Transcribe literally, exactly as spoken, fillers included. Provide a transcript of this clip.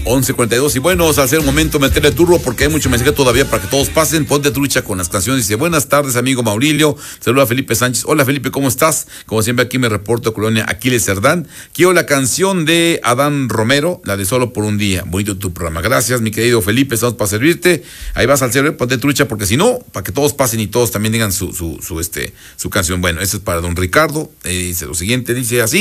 once cuarenta y dos. Y bueno, vamos a hacer un momento, meterle turbo porque hay mucho mensaje todavía para que todos pasen. Ponte trucha con las canciones. Dice, buenas tardes, amigo Maurilio. Saluda a Felipe Sánchez. Hola, Felipe, ¿cómo estás? Como siempre, aquí me reporto Colonia Aquiles Cerdán. Quiero la canción de Adán Romero, la de Solo por un día. Bonito tu programa. Gracias, mi querido Felipe, estamos para servirte. Ahí vas al cerebro, ponte trucha, porque si no, para que todos pasen y todos también digan su, su, su, este, su canción. Bueno, eso es para don Ricardo. Eh, dice lo siguiente, dice así.